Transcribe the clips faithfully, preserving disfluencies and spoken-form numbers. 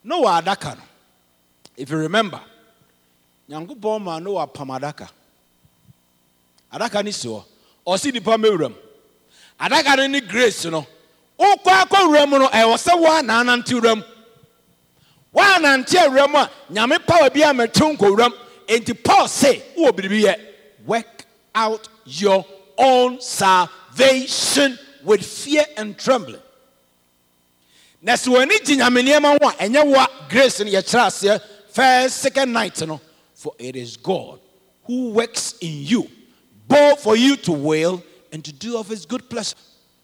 Noah adaka. If you remember, Nyankopɔn ma Noah pam adaka. Adaka ni so. Osi nipa mewuram. Adaka ni grace no. Okwa akwa wuram no e wo se wa na anante wuram. Wa anante wuram a nyame power bia metu nko wuram. Enti Paul say, wo biribi ye, work out your own salvation with fear and trembling. Na so ani nyame niema ho a enye wa grace ni ye kira ase first second night no, for it is God who works in you both for you to will and to do of his good pleasure.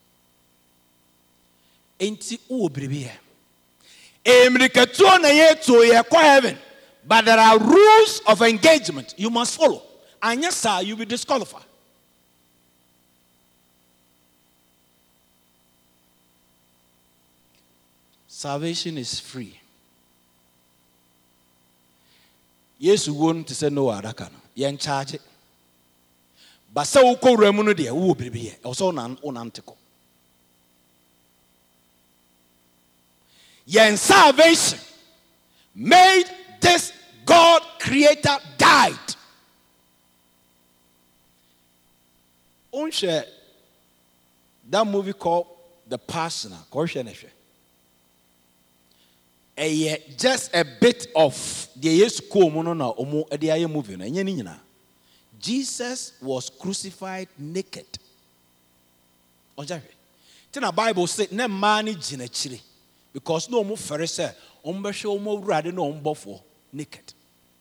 Enti wo biribi ye. Emriketo na ye to ye kwa heaven. But there are rules of engagement you must follow. And yes, sir, you'll be disqualified. Salvation is free. Yes, you want to say no, Adaka. You're in charge. But so call Ramuno dear, who will be here? Also, non unantical. You're in salvation. Made this God creator died. Unshare that movie called The Passenger. A just a bit of the yes mono omo ediaye movie na enye ni nyina. Jesus was crucified naked. Ojawe. Tina Bible say na man ni gina chire because no omo fere say omo be hwe omo wurade na omo bofo naked.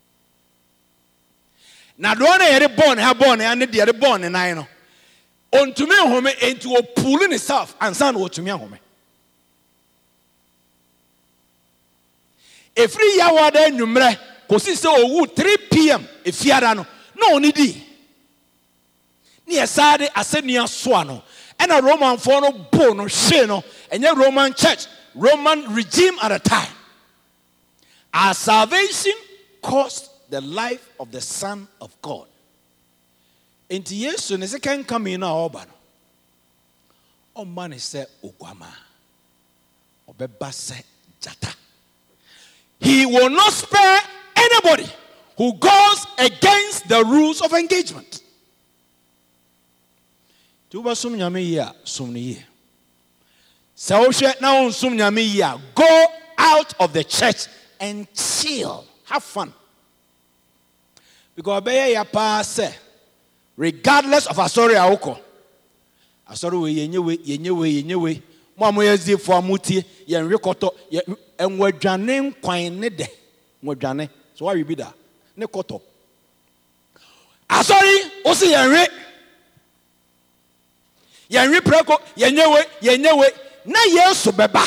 Na do na yere born ha born ya ne de yere born nan no. Ontumi home enti o pull in himself and san o tumi home. Every year wada nwumre kosi se owu three p.m. efiara no no oni di. Ni esade asenia so ano. And a Roman for no bo no hwe no. Enye Roman church, Roman regime at a time. Our salvation cost the life of the Son of God. Enti Yesu ne se kan come in na oba no. O man se ogwama. Obeba se jata. He will not spare anybody who goes against the rules of engagement. Tuba sum nyame ya sum ni ye. Se o hwe na on sum nyame ya, go out of the church and chill, have fun. Because obey ya pa say regardless of asori awoko. Asori we yenye we yenye we yenye we mo amoye zifo amutie yen rekoto enwadwane nkwan ne de nwadwane so why be that ne koto asori o se yen re yen re preko yenye we yenye we na Yesu beba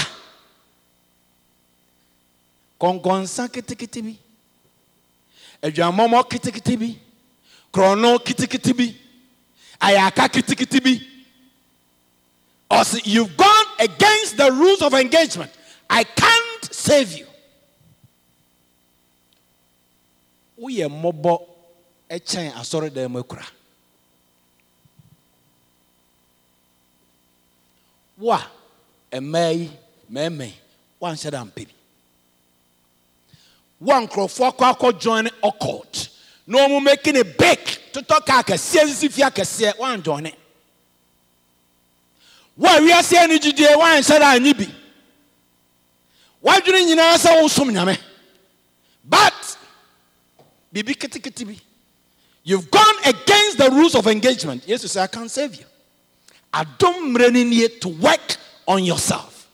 konkonsa kitikiti bi adwamomo kitikiti bi krono kitikiti bi ayaka kitikiti bi. Or you've gone against the rules of engagement. I can't save you. We are mobo a chain asori de mekura. Wa a may me me one said I'm baby. One crow for quack join occult. No more making a bake to talk a series if you can say one join it. Why we are saying today? Why said I nibi? Why do you know so nyame? But bibi kitikitibi, you've gone against the rules of engagement. Yes, you say I can't save you. I don't really need to work on yourself.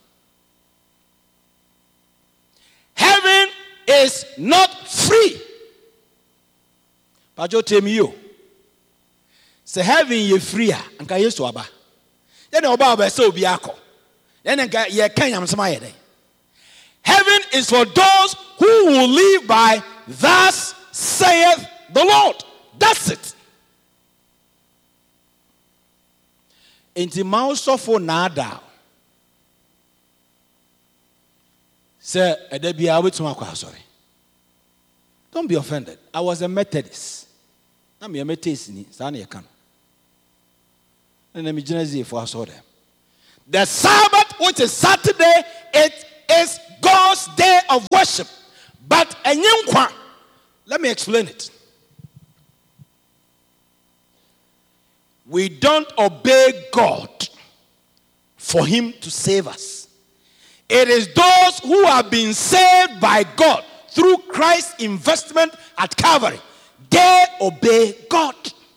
Heaven is not free. But you tell me you. Say heaven you free and can you swaba? Then oba say obi akọ. Then ye kan yam sama ye. Heaven is for those who will live by thus saith the Lord. That's it. Inti ma sofo nada. Say edebia wetuma kwa sorry. Don't be offended. I was a Methodist. Na me a Methodist ni sa na ye kan. For us all them. The Sabbath, which is Saturday, it is God. God's day of worship. But enyenkwa, let me explain it. We don't obey God for him to save us. It is those who have been saved by God through Christ's investment at Calvary. They obey God.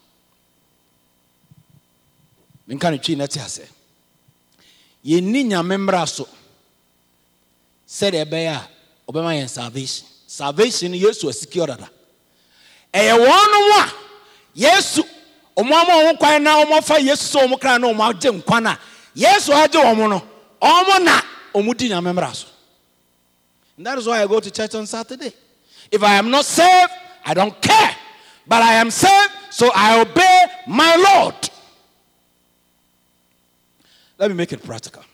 Minkani chi neti hase. Ye ni nyame mmra so. Said ebeya obema yen salvation. Salvation Yesu asiki odada. Eye wonu wa Yesu omo ama omo kwan na omo fa Yesu so omo kra na omo agye nkwa na Yesu agye omo no omo na omo di nyame mmra so. And that is why I go to church on Saturday. If I am not saved, I don't care. But I am saved, so I obey my Lord. Let me make it practical.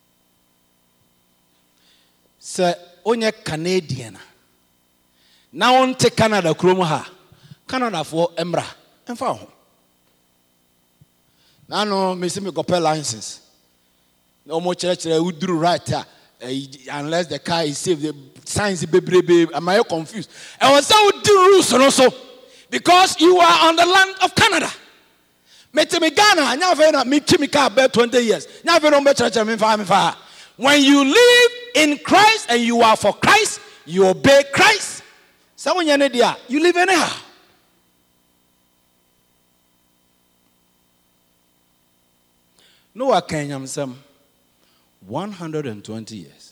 So, onye Canadian. Now on take Canada kromo ha. Canada for emra. Emfa ho. Now no me see me go pay license. No more church we do right there. Uh, unless the car is safe, the signs be baby. Am I confused? I was so the rules also because you are on the land of Canada. Metemi Ghana, never me chimica about twenty years. Never know church. When you live in Christ and you are for Christ, you obey Christ. So when you're there, you live anyhow. Noah Kenyam some. one hundred twenty years.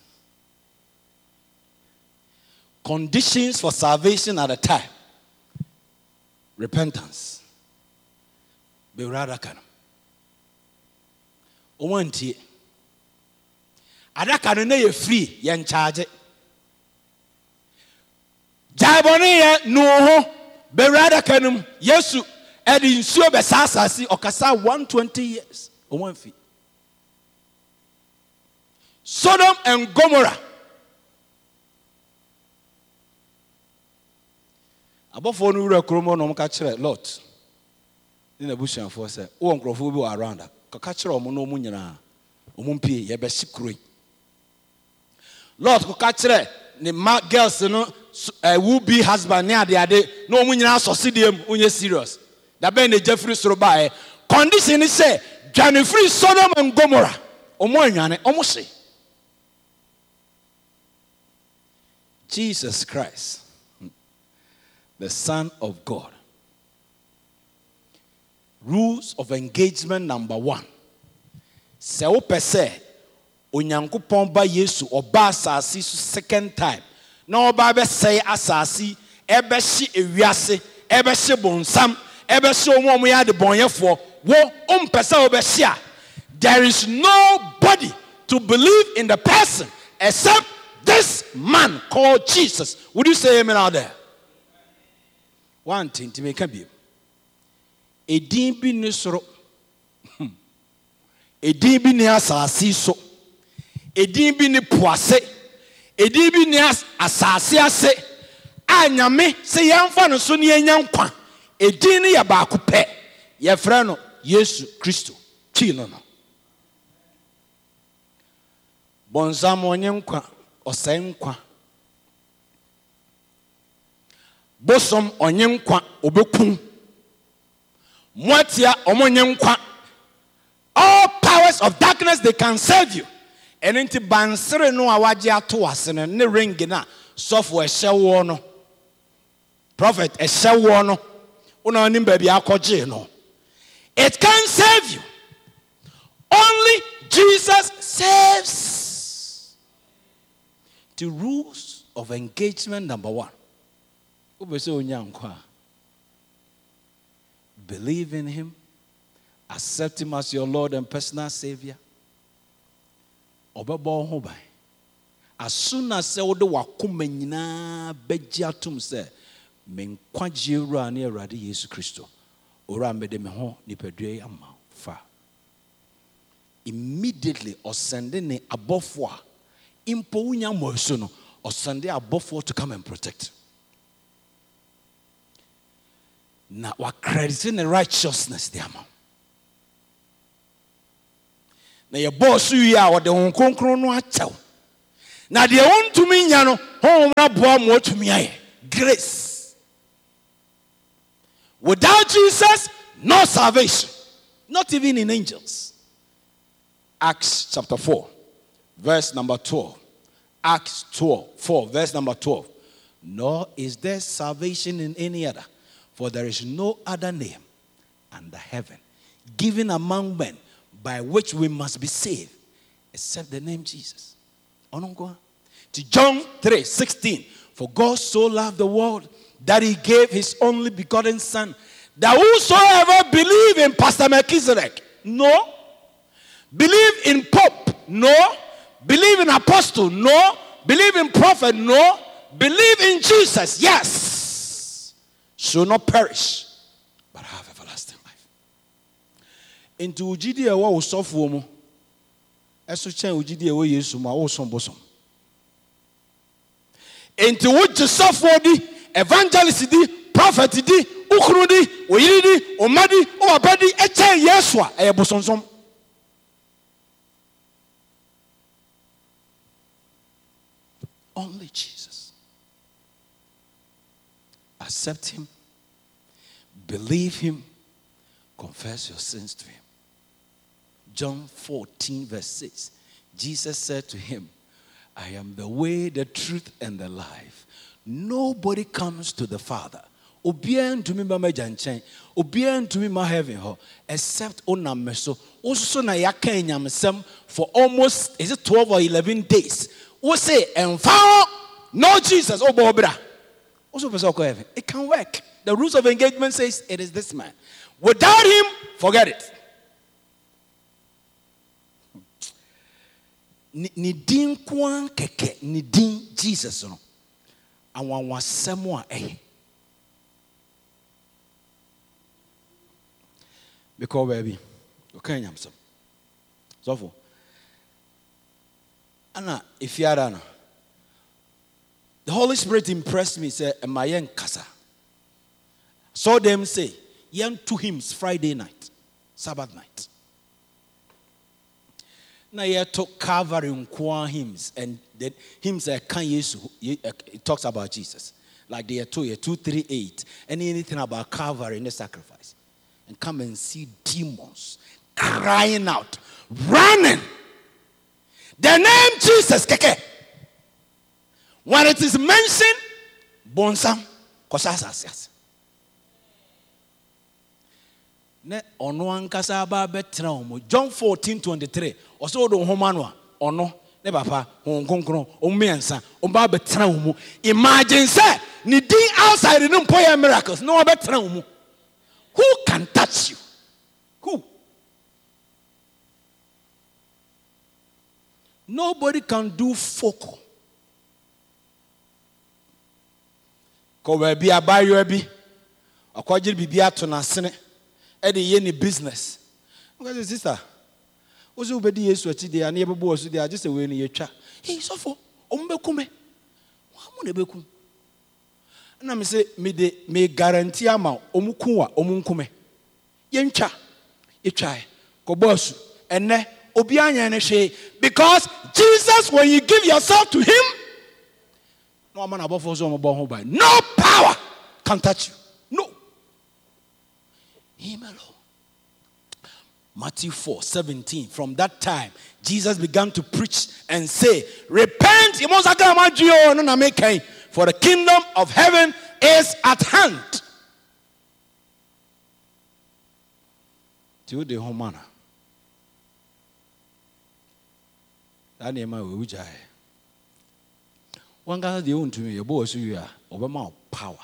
Conditions for salvation at a time. Repentance. Bewrada kana. Owantie. Adaka no na free yen charge. Jaboni ye no ho bewrada kanum Yesu e di nsuo be sasasi okasa one hundred twenty years. Owanfi. Sodom and Gomorrah. Abofo no wura kromo no mka kire Lot. Ni na bushan for say, "O nkrofo bi wa around. Ka ka kire omo no mu nyina. Omo mpie ye be sikuro." Lot ko ka kire ni ma girls no uh, will be husband ne ade ade no omo nyina sosidiem unye serious. Da ben ne Jeffrey soro ba e. Condition is say, "Jani free Sodom and Gomorrah." Omo anwane, omo se. Jesus Christ, the Son of God. Rules of engagement number one. Se o pese onyankopon ba Yesu oba asasi second time. Na oba be say asasi ebe hye ewiase, ebe hye bonsam, ebe hye omo omo ya de bonyefo, wo um pese obe hye. There is nobody to believe in the person except this man called Jesus. Would you say amen out there? One thing to make a be. A din bi ni soro. A din bi ni asasi so. A din bi ni poase. A din bi ni asasi ase. Anyame se yamfa no so ni enyankwa. A din ni ya ba ko pe. Ye frɛ no Yesu Kristo. Chi no no. Bonsam onyenkwa. Osenkwa bosom onyenkwa obekun mwatia omonyenkwa. All powers of darkness, they can serve you. And into bansere no awaji ato asene ne ring na software ehye no prophet ehye no una onim ba bia akogye no. It can save you. Only Jesus saves. The rules of engagement number one. Believe in him. Accept him as your Lord and personal Savior. As soon as you do wakuma nyina beji atum se menkwaje ura ne Awurade Yesu Kristo ora mede me ho nipadua ama fa. Immediately or sending ne abofo a impo unya moso no or send abofo to come and protect. Na wa crediting the righteousness the amount. Na your boss you are what the konkron no achaw. Na de wontumi nya no honhom na boa mo atumi aye. Grace. Without Jesus, no salvation. Not even in angels. Acts chapter four, verse number twelve. Acts twelve, four, verse number twelve. Nor is there salvation in any other, for there is no other name under heaven given among men by which we must be saved, except the name Jesus. To John three sixteen. For God so loved the world that he gave his only begotten Son, that whosoever believe in Pastor Melchizedek, no. Believe in Pope, no. Believe in Apostle, no. Believe in Prophet, no. Believe in Jesus, yes. Shall not perish, but have everlasting life. Into ujidi ewa usofu omu. Eso chen ujidi ewa Yesu ma wo som bosom. Into uji sofu di, evangelist di, prophet di, ukunu di, oyiri di, omadi, owabadi, eche Yeswa eye bosonsom. Only Jesus. Accept him, believe him, confess your sins to him. John fourteen, verse six. Jesus said to him, I am the way, the truth, and the life. Nobody comes to the Father. Obien to me mama janchen. Obien to me ma heaven ho. Except ona meso. Also na yaka enyamsem for almost, is it twelve or eleven days? We say, and found no Jesus. Oh, Bobra. Also, heaven. It can work. The rules of engagement says it is this man. Without him, forget it. Ni din kwan keke, ni din Jesus no. Awan wasemo a eh. Because baby, okay, nyam some. So for. Anna, if you are Anna, the Holy Spirit impressed me. Say, "Emayen kasa." Saw them say, "Yen two hymns Friday night, Sabbath night." Now you talk Calvary and hymns, and the hymns that can Yesu. It talks about Jesus, like they are two, two, three, eight, and anything about Calvary and the sacrifice, and come and see demons crying out, running. The name Jesus, keke. When it is mentioned, bonsam, kosasasias. Ne ono ankasa ba betra omo. John fourteen twenty-three. Oso do homanwa ono ne papa hon konkron omiensa o ba betra omo. Imagine say ni din outside no mpoye miracles no betra omo. Who can touch you? Who? Nobody can do focal. Ko we bi abayo bi. Akwaje bibia to na sene. E de ye ni business. Because sister, ozo obedi Yesu ati de ana yebebo oso de age se we ni yetwa. Hey sofo, ombekume. Wa mu na bekum. Na me say me de me guarantee ama omuku a omunkume. Yentwa. Yetwa. Ko boss ene obi anya ne hwe because Jesus, when you give yourself to him, no man above us on ho by. No power can touch you. No. Him alone. Matthew four seventeen. From that time, Jesus began to preach and say, repent, for the kingdom of heaven is at hand. To the home that name I will jai. One guy the own to me, a boss you are over my power.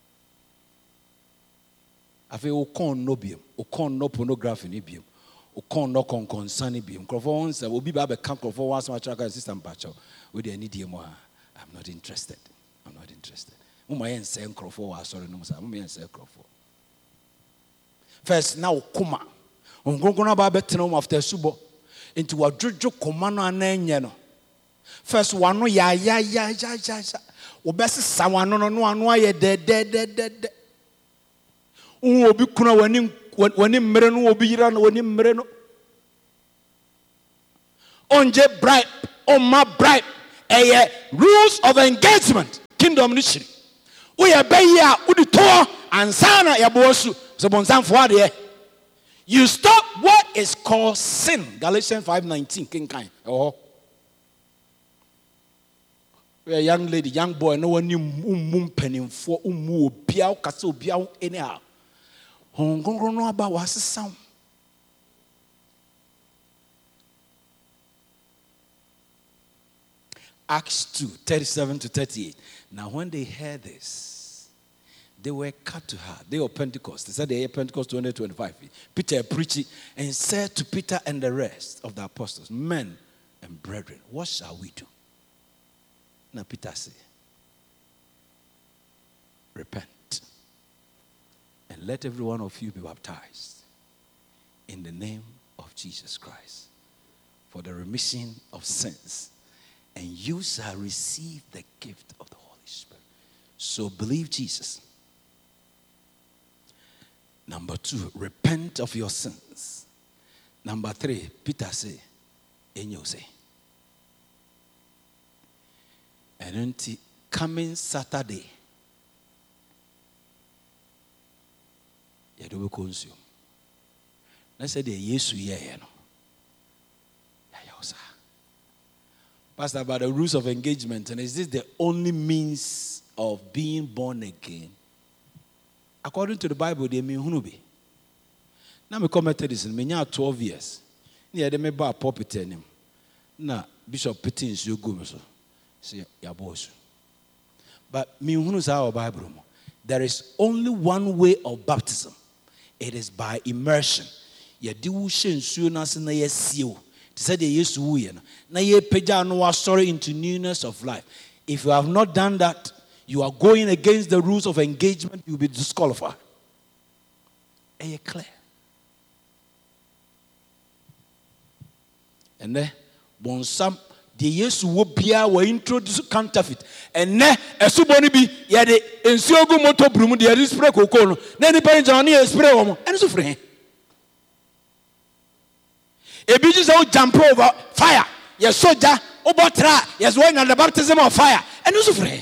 I feel Ocon nobium, Ocon no pornography nibium, Ocon no con concerning beam. Crawfords will be back a camp for once my tracker system patch with any dear more. I'm not interested. I'm not interested. Umay and say Crawford, sorry, no, I'm and say Crawford. First, now, Kuma. On Gongona Babetinum after Subo into a Jojo Comano and Nano. First one, no, ya, ya, ya, ya, ya, ya. Or best someone, no, no, no, no, no, dead, dead, dead, dead. Un obi kuna wani wani mreno obi yira na wani mreno. Onje bribe, on my bribe. ɛyɛ rules of engagement kingdom ni hyiri woyɛ bɛyi a wode toɔ ansa na yɛboɔ so sɛ bɔnsamfoɔ adeɛ. You stop what is called sin. Galatians five nineteen. Kinkai. Oh. A young lady, young boy, no one knew mum penning for umu piao kaso piao anyhow. Hong Kong no about was a sound. Acts two, thirty-seven to thirty-eight. Now when they heard this, they were cut to heart. They were Pentecost. They said they were Pentecost twenty twenty-five. Peter preaching and said to Peter and the rest of the apostles, men and brethren, what shall we do? Now Peter said, repent and let every one of you be baptized in the name of Jesus Christ for the remission of sins, and you shall receive the gift of the Holy Spirit. So believe Jesus. Number two, repent of your sins. Number three, Peter said, and you say. And until coming Saturday, you do consume. Let's say the yes, we are. Pastor, about the rules of engagement, and is this the only means of being born again? According to the Bible, they mean who be. Now me commented this in me twelve years. Near they me buy pulpit him. Na Bishop Pittins you go so. Say ya boss. But me who knows our Bible. There is only one way of baptism. It is by immersion. Ya di shen su na se na ye sio. To say the yesu wu ye no. Na ye peja no wa sorry into newness of life. If you have not done that, you are going against the rules of engagement, you will be disqualified. Are you clear? And then, bonsam, the yes will be our introduce counterfeit. And then, a suboni be yade, and so go moto brum, the other spray cocono, then the parents are near spray woman, and so free. A bitch out jump over fire, yes, soldier, obotra, yes, one at the baptism of fire, and so free.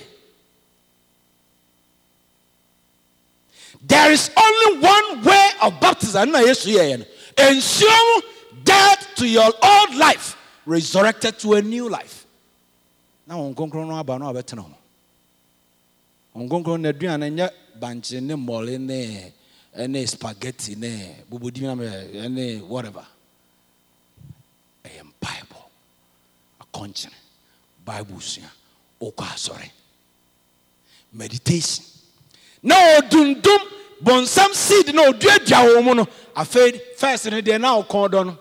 There is only one way of baptism. Ensure death to your old life, resurrected to a new life. Now, on concrete, no about no better no. On concrete, ne do anya banche ne mole ne ne spaghetti ne bubudina ne whatever. I am Bible, a conscience, Bible, oka sorry, meditation. No dum dum bonsam seed no duadua wo mu no afei first ne de na okon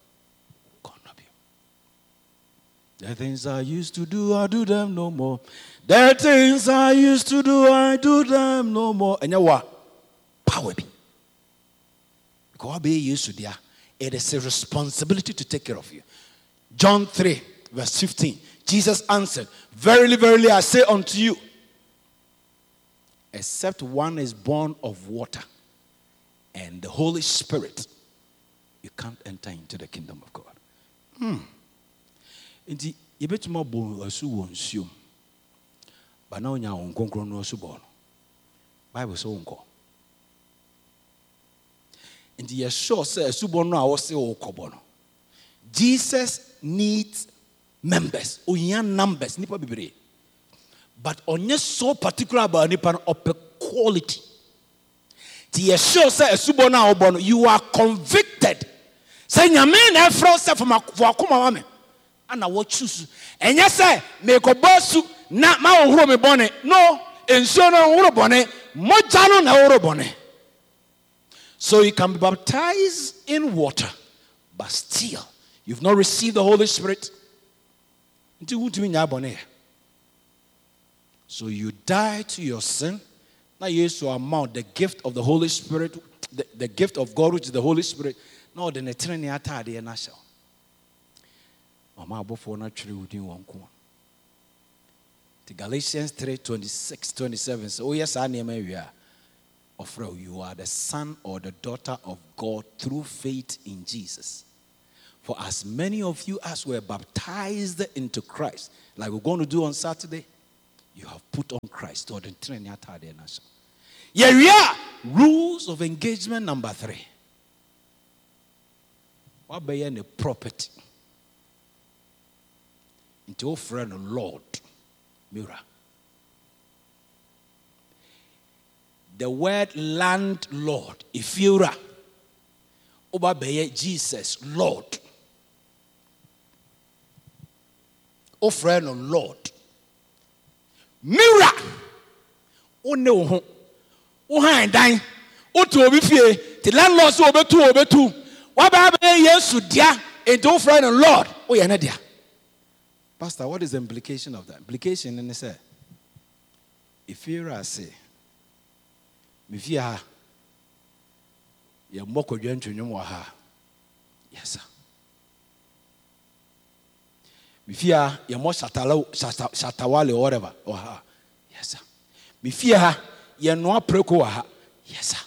the things I used to do, I do them no more. The things I used to do, I do them no more. And you what? Power be. Because be used to there. It is a responsibility to take care of you. John three, verse fifteen. Jesus answered, verily, verily, I say unto you, except one is born of water and the Holy Spirit, you can't enter into the kingdom of God. Hmm. Inti yebetuma bo asu wonsuom. Ba na onya onkonkron no asu bo no. Bible say onko. Inti ye sure say asu bo no a wo say okobo no. Jesus needs members. Onya numbers nipa bibire. But onye so particular about nipa of quality. Ti ye sure say asu bo no a wo no, you are convicted. Say nyame na efro say for akoma wa me. And I will choose. And yes, I make a boss not my own bonnet. No, and so no bonnet, mojano na bonnet. So you can be baptized in water, but still you've not received the Holy Spirit. So you die to your sin. Now you used to amount the gift of the Holy Spirit, the, the gift of God, which is the Holy Spirit. No, the eternity atade and ashel. Galatians three twenty-six twenty-seven says, oh yes, I name you are the son or the daughter of God through faith in Jesus. For as many of you as were baptized into Christ, like we're going to do on Saturday, you have put on Christ. Yeah, yeah. Rules of engagement number three. What be any property? Into your friend Lord. Mirror. The word landlord, Ifura. Oba beye Jesus, Lord. O friend Lord. Mirror. O no. O hand dying. O to obi fie. The landlord so obe tu obe tu. What ba beye Yesu dia into friend Lord. O ye na dia. Pastor, what is the implication of that? Implication in say, if you are say, if you are, you moko jwentu nyumwa yes sir. If you are, you mo shatala shatawale or whatever, or ha, yes sir. If you are, you no preko ha, yes sir.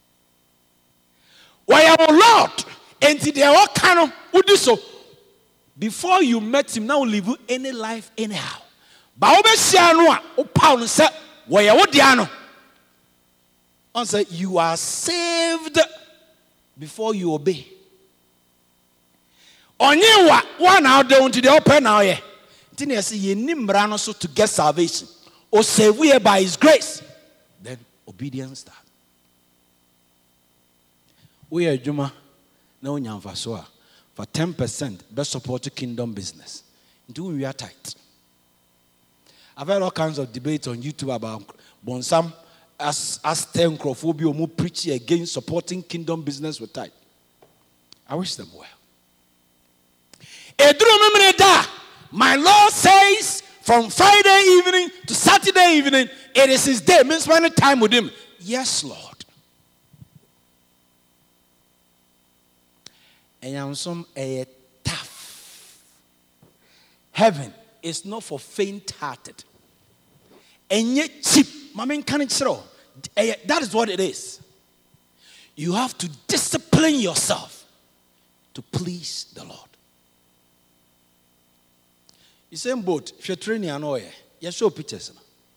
Why our Lord, and the all canon would do so. Before you met him, now live any life anyhow. But answer, you are saved before you obey. Onye one out there to the open now. Then you see you so to get salvation or save we by his grace. Then obedience start. We are Juma no nyamfasoa. For ten percent, best support kingdom business. Until we are tight. I've heard all kinds of debates on YouTube about Bonsam as as ten crowdphobia or more preaching against supporting kingdom business with tight. I wish them well. My Lord says from Friday evening to Saturday evening, it is his day. Means spending time with him. Yes, Lord. And I'm some a tough. Heaven is not for faint-hearted. And yet cheap. That is what it is. You have to discipline yourself to please the Lord. You say boat, if you're training an oil, you show pictures.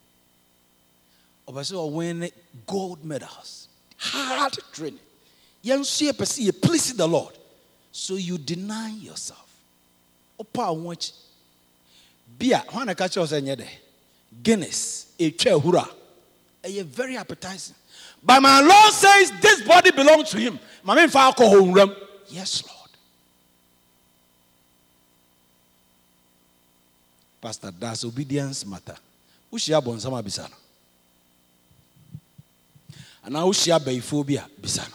Of us who win gold medals. Hard training. You see, you please the Lord. So you deny yourself. Opa watch. Beer, when I catch us any day. Guinness, a chair hurrah. A very appetizing. But my Lord says this body belongs to him. My main for alcohol. Yes, Lord. Pastor, does obedience matter? Who share bonsama bisano? And now who share baiphobia bisano?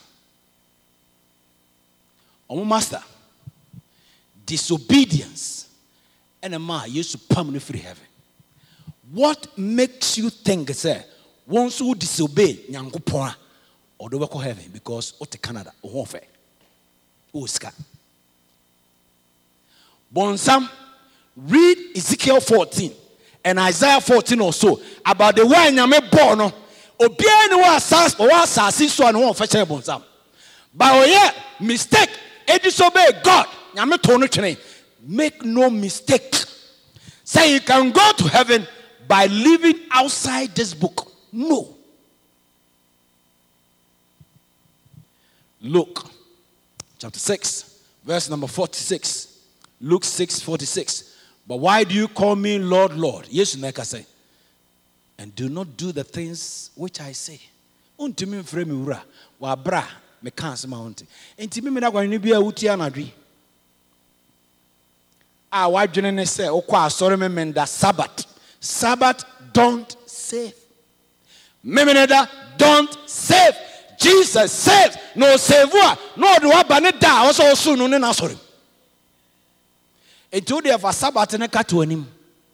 Oh, master, disobedience and a man used to permanently free heaven. What makes you think, sir, once you disobey, Nyankopon or the work of heaven because of the Canada or warfare? Oscar. Bonsam, read Ezekiel fourteen and Isaiah fourteen or so about the way Nyame born. Obiara ni wa asas or wa asasi so and one fetch bonsam. But oh yeah, mistake. It disobey God. Make no mistake. Say you can go to heaven by living outside this book. No. Luke chapter six, verse number forty-six. Luke six, forty-six. But why do you call me Lord, Lord? Yes, like I say. And do not do the things which I say. Untimi frame ura wa bra. Me can't mountain. And to me, I'm going to be a Utianadri. Ah, why didn't I say, oh, qua, sorry, me that Sabbath. Sabbath don't save. Memeneda don't save. Jesus saves. No save what? No, do I ban it down? Also, soon, no, no, sorry. And today, for Sabbath and a cat to him.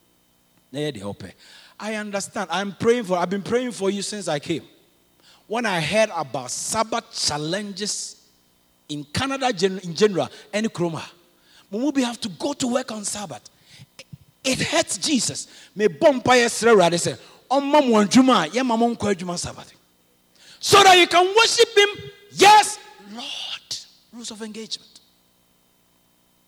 I understand. I'm praying for, I've been praying for you since I came. When I heard about Sabbath challenges in Canada in general, any chroma, we have to go to work on Sabbath. It hurts Jesus. Me bompire srera they say, "On mom one juma, yeah, mom kwa juma Sabbath," so that you can worship Him. Yes, Lord. Rules of engagement.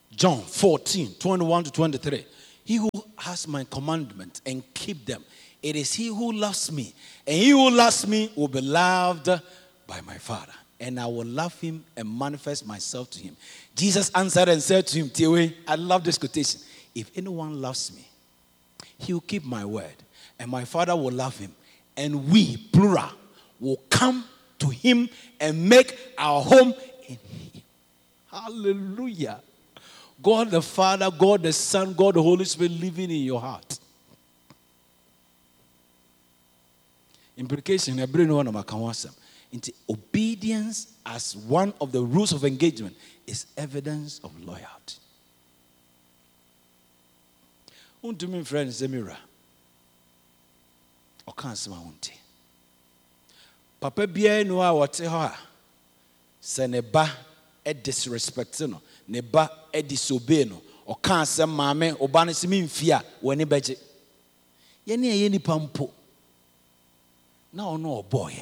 John fourteen, twenty-one to twenty-three. He who has my commandments and keep them, it is he who loves me. And he who loves me will be loved by my Father. And I will love him and manifest myself to him. Jesus answered and said to him, Tiwe, I love this quotation. If anyone loves me, he will keep my word. And my Father will love him. And we, plural, will come to him and make our home in him. Hallelujah. God the Father, God the Son, God the Holy Spirit living in your heart. Implication, I bring one of my conversation. Into obedience as one of the rules of engagement is evidence of loyalty. Who do me friends, Emira? Or can't see my own tea. Papa Bia no a wate ha. Se ne ba e disrespect no, ne ba e disobey no. Or can't say mame oba ne simi mfia wani beje. Ye ne ye nipa mpo. Na ono boy.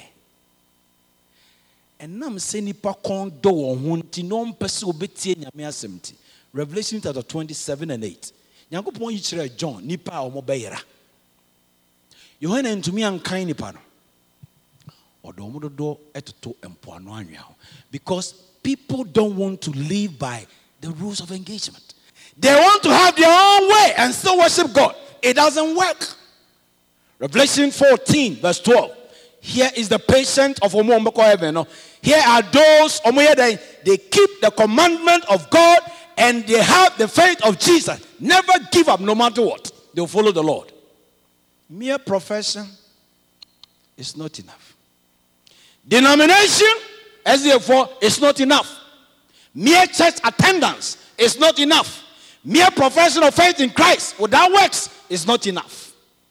And nam se nipa kon do won ho nti no mpese obetie nyame asem nti. Revelation chapter twenty-seven and eight. Nyankopon yi kire John nipa a omo beyera. Yohana ntumi ankan nipa no. Odo omo dodo etoto empoano anwa ho. Because people don't want to live by the rules of engagement. They want to have their own way and still worship God. It doesn't work. Revelation fourteen verse twelve. Here is the patient of Omo Mbeko Heaven. Here are those they keep the commandment of God and they have the faith of Jesus. Never give up no matter what. They will follow the Lord. Mere profession is not enough. Denomination, as therefore, is not enough. Mere church attendance is not enough. Mere profession of faith in Christ without works is not enough.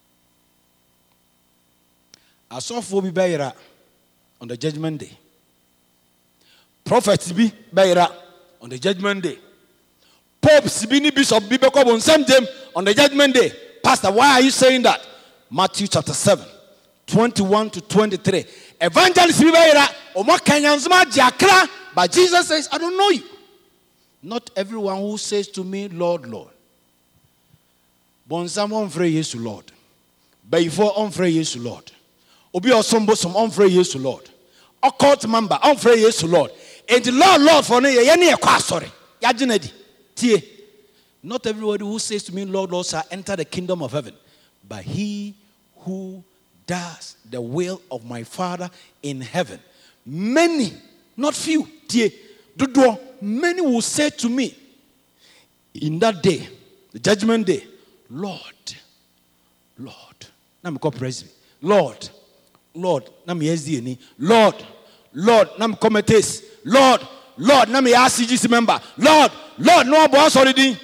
Asofo bi bayira on the judgment day. Prophets bi bayira on the judgment day. Popes bi ni bishop bi beko bonsam dem on the judgment day. Pastor, why are you saying that? Matthew chapter seven, twenty-one to twenty-three. Evangelist bi bayira omo kanyanzuma diakra, but Jesus says, I don't know you. Not everyone who says to me, Lord, Lord. Bonsam on free Yesu Lord. Bayifo on free Yesu Lord. Obi osombo som on free Yesu Lord. Occult member on free Yesu Lord. And the Lord, Lord for ne ye ne kwa sorry. Ya ginedi. Tie. Not everybody who says to me, Lord, Lord, shall enter the kingdom of heaven, but he who does the will of my Father in heaven. Many, not few, tie. Dodo, many will say to me in that day, the judgment day, Lord, Lord. Now me call president. Lord, Lord, na me S D N. Lord, Lord, na me committees. Lord, Lord, na me R C G C member. Lord, Lord, no boss already.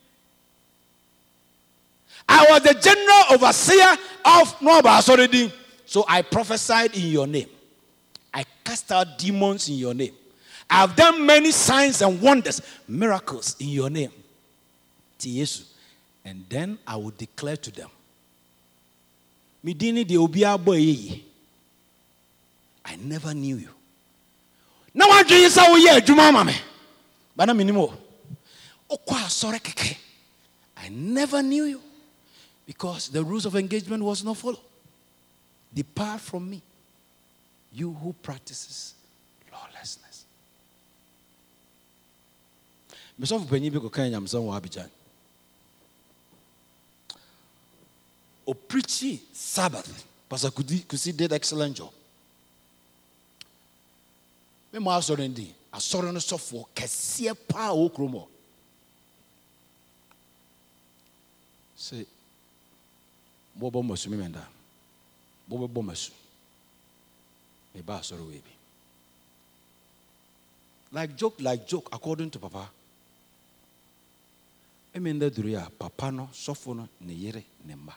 I was the general overseer of no boss already. So I prophesied in your name. I cast out demons in your name. I have done many signs and wonders, miracles in your name. And then I will declare to them, Midini de obia boy. I never knew you. Now I do say we ye adwuma ma me. Bana minimo. Okwa sore keke. I never knew you because the rules of engagement was not followed. Depart from me, you who practices lawlessness. Meso penyi bi ko kan nyam san wa Abidjan. O preaching Sabbath. Pastor Kudi Kusi did excellent job. Me ma so rendi. Asoro no sofo kese pa o kromo. Say Bobo Mosu me menda. Bobo Bomasu. Me ba asoro we bi. Like joke, like joke, according to Papa. I mean that duria Papa no sofo no ne yere ne mba.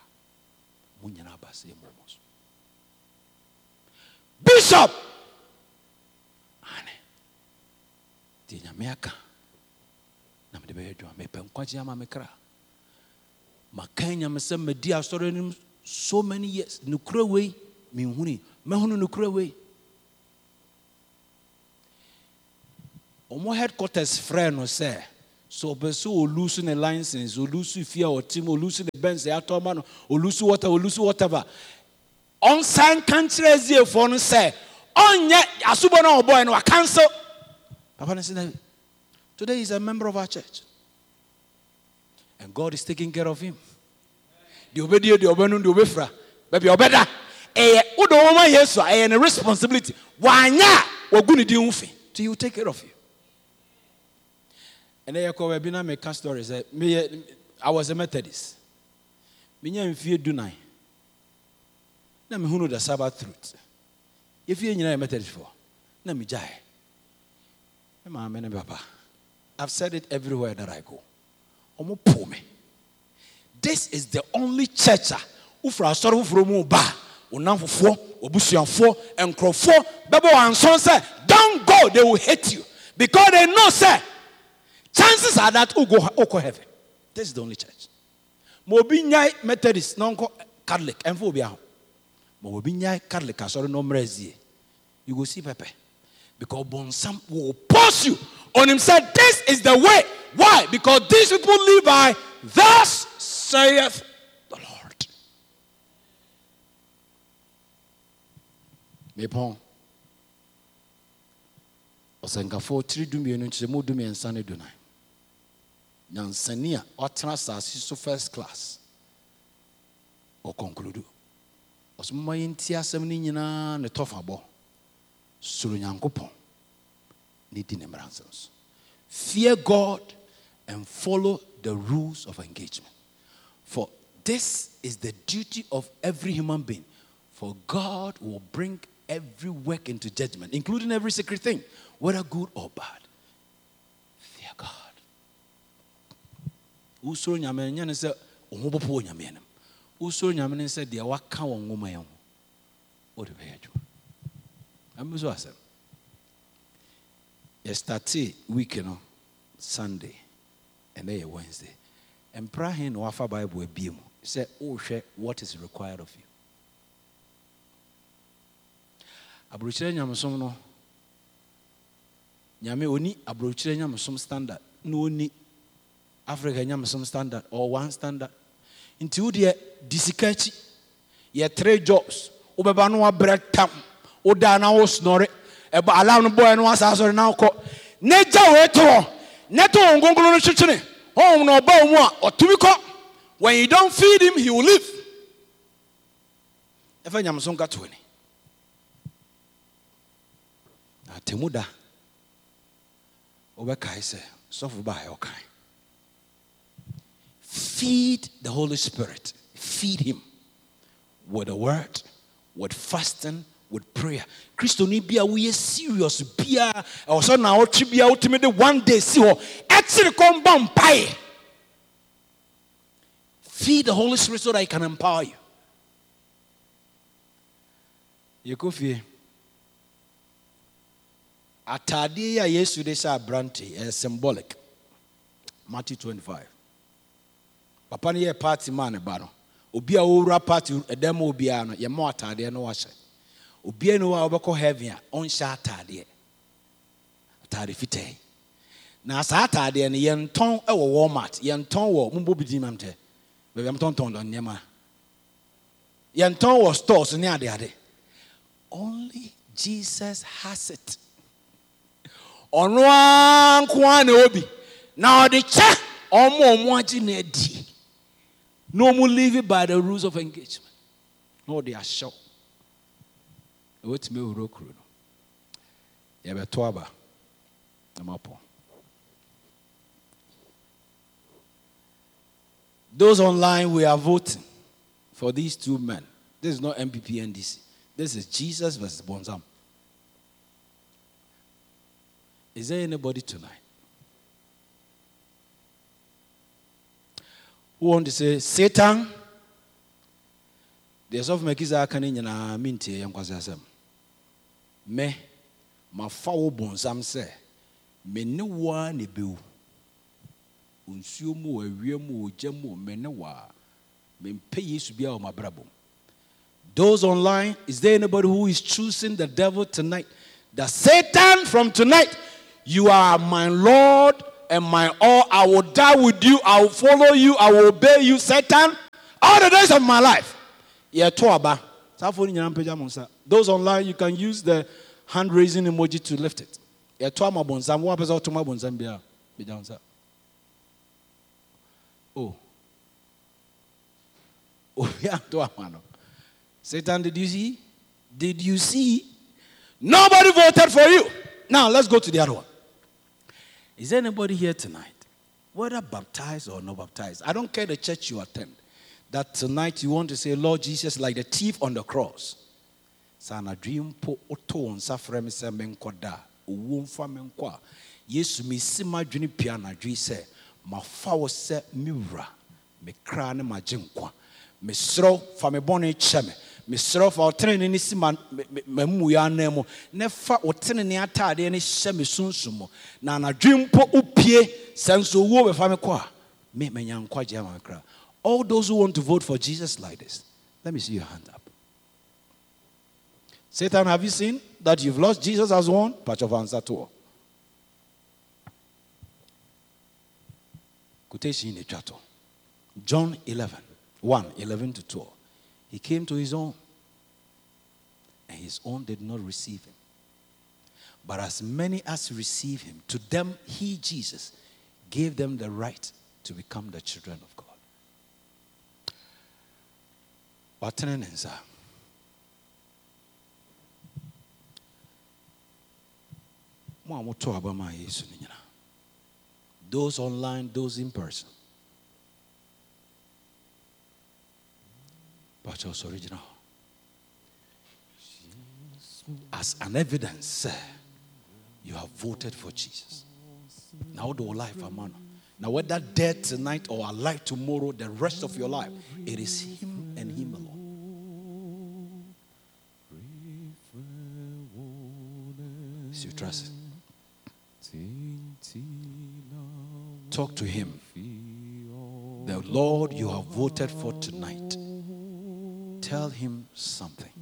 Bishop Ane Tina Meaka Nam de Bejo, me Penquajiama Mekra Makanya Mesem Media story so many years. Nukre way, me huni, Mahunu Nukre way. Omo headquarters friend was say, So person will lose the license, will lose fear or team, will lose the bench, the atom, will lose water, will lose whatever. On sign country as the phone say, on yet Asubano boy and I cancel. Papa said, today he's a member of our church. And God is taking care of him. The obedience, the obedience, the obefra. Baby, obeda. Eh, udo woman yes, I am a responsibility. Wanya, we're going to do nothing. So you take care of you. And then I call Webina make a story. Say, me, I was a Methodist. Me nya mfie dunai. Na me hunu the Sabbath truth. If you are a Methodist for, na me jai. Ma me papa. I've said it everywhere that I go. Omo po me. This is the only church who for sorrow from mu ba. Unamfo, obusuanfo, enkrofo, bebo anson say, don't go, they will hate you. Because they know, say, chances are that you go, go heaven. This is the only church. Mobi nyai Methodist, non Catholic, enfo bia. Mobi nyai Catholic, sorry no mrezi. You go see Pepe. Because Bonsam will post you on himself. This is the way. Why? Because these people live by, thus saith the Lord. Mepon. Osengafo three dumi enu nche mo dumi ensane dunai. Nyansania otra sasi so first class. O conclude. Osmo yenti asem ni nyina ne tofabo. Suru Nyankopon ni di nemransos. Fear God and follow the rules of engagement. For this is the duty of every human being. For God will bring every work into judgment, including every secret thing, whether good or bad. Fear God. Usoro nyame nyane se ohopopo nyame enam. Usoro nyame se de waka won ngoma ye ho. O de be adwuma. I'm so asem. Yesterday week, you know, Sunday, and then Wednesday. And pray no afa Bible ebiem. Say, oh, share what is required of you. Abrochire nyamesom no. Nyame oni abrochire nyamesom standard. No oni Africa nyamesom standard or one standard. Inti wo de disikachi. Ye three jobs. Obeba no abred tam. Oda na wo snore. Eba alarm no boy no asasore na ko. Neja we to. Neto ngongolo no chichine. Home no ba mu a otumi ko. When you don't feed him, he will leave. Efa nyamesom ka to ni. Temuda obekai se sofu ba yokai. Feed the Holy Spirit. Feed him with the word, with fasting, with prayer. Christo ni bia we serious bia e so na o twi bia ultimate one day see ho etiri kom bam pai. Feed the Holy Spirit so that he can empower you. Yekofie atade ya Yesu de sa brante is symbolic. Matthew twenty-five. Papa ne ye party man ba no. Obi a owura party edem obi a no ye mo atade no wa hye. Obi no a obekọ heaven a on hye atade. Atade fitay. Na sa atade ne ye nton e wo Walmart, ye nton wo mbo bidi mamte. Be am ton ton don nyema. Ye nton wo stores ne ade ade. Only Jesus has it. Ono anko na obi na odi che omo omo agi na di. No more live by the rules of engagement. No, they are sure. What me urokru no. Ya beto aba. Na mapo. Those online, we are voting for these two men. This is not M P P N D C. This is Jesus versus Bonsam. Is there anybody tonight who want to say, Satan, there's of Mekiza Kanin and Minty and Kwasasam. Me, my foul Bonsam say, me no one a bill. Unsumo, a reamo, jemo, menawa, men pay you to be out my brabo. Those online, is there anybody who is choosing the devil tonight? That Satan from tonight, you are my Lord and my all. I will die with you. I will follow you. I will obey you, Satan, all the days of my life. Yeah, toaba. Those online, you can use the hand raising emoji to lift it. Yeah, toama bonzam. What happens to my bonzam? Be down, sir. Oh. Oh, yeah, toama. Satan, did you see? Did you see? Nobody voted for you. Now, let's go to the other one. Is there anybody here tonight, whether baptized or not baptized? I don't care the church you attend, that tonight you want to say, Lord Jesus, like the thief on the cross. Sana dream po oto on safrem se menkoda, uwumfa menkwa. Yesu mi sima dwini piana dwi se, mafa wo se miwra, me kra ne magenkwa. Me sro fa me bone cheme. Me sro fa otene ni sima mamu ya nemo. Ne fa otene ni atade ne hye me sunsumo. Na na dwimpo upie senso wo be fa me kwa. Me menya nkwa je ma kra. All those who want to vote for Jesus like this, let me see your hand up. Satan, have you seen that you've lost? Jesus has won? Patch of answer to all. Kuteshi ni chato. John eleven. one, eleven to twelve. He came to his own, and his own did not receive him. But as many as receive him, to them he, Jesus, gave them the right to become the children of God. Those online, those in person. But also original. As an evidence, you have voted for Jesus. Now the life, man. Now whether dead tonight or alive tomorrow, the rest of your life, it is him and him alone. So you trust it. Talk to him. The Lord you have voted for tonight. Tell him something.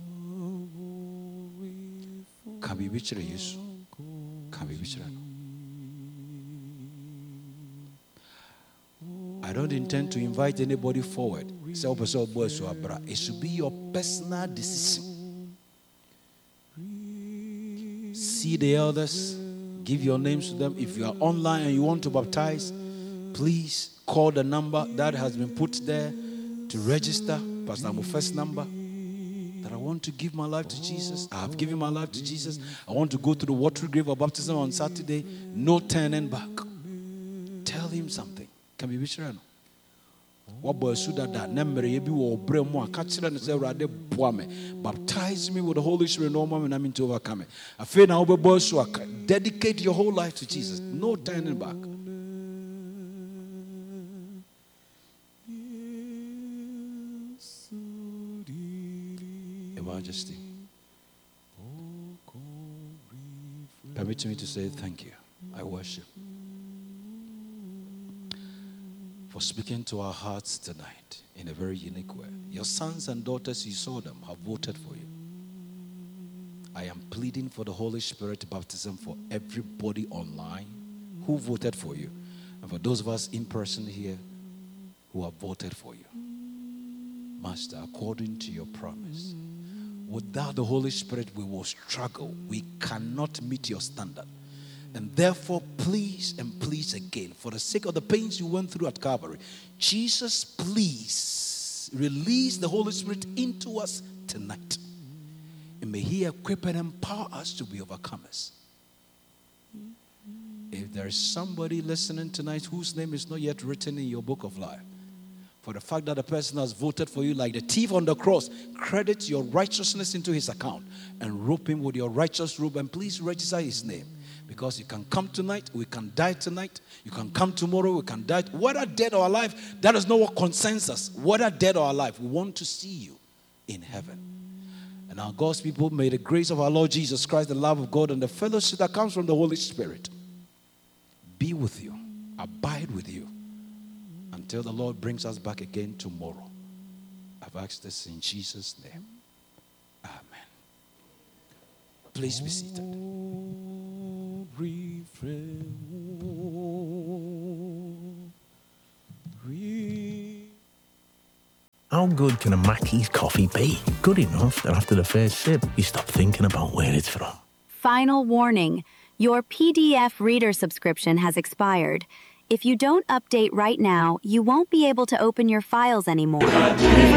Can be which Jesus? Can be which? I don't intend to invite anybody forward. It should be your personal decision. See the elders. Give your names to them. If you are online and you want to baptize, please call the number that has been put there to register. Pastor Amofe's number. That I want to give my life to Jesus. I have given my life to Jesus. I want to go to the watery grave of baptism on Saturday. No turning back. Tell him something. Can be which one? Baptize me with the Holy Spirit, no moment I'm into overcoming. I feel now dedicate your whole life to Jesus. No turning back. Your Majesty, permit me to say thank you. I worship for speaking to our hearts tonight in a very unique way. Your sons and daughters, you saw them, have voted for you. I am pleading for the Holy Spirit baptism for everybody online who voted for you, and for those of us in person here who have voted for you. Master, according to your promise, without the Holy Spirit we will struggle. We cannot meet your standard. And therefore, please and please again, for the sake of the pains you went through at Calvary, Jesus, please release the Holy Spirit into us tonight. And may he equip and empower us to be overcomers. If there is somebody listening tonight whose name is not yet written in your book of life, for the fact that a person has voted for you like the thief on the cross, credit your righteousness into his account and rope him with your righteous robe, and please register his name. Because you can come tonight, we can die tonight. You can come tomorrow, we can die. Whether dead or alive, that is not what concerns us. Whether dead or alive, we want to see you in heaven. And now, God's people, may the grace of our Lord Jesus Christ, the love of God, and the fellowship that comes from the Holy Spirit be with you, abide with you, until the Lord brings us back again tomorrow. I've asked this in Jesus' name. Amen. Please be seated. How good can a Mackey's coffee be? Good enough that after the first sip, you stop thinking about where it's from. Final warning. Your P D F reader subscription has expired. If you don't update right now, you won't be able to open your files anymore. We've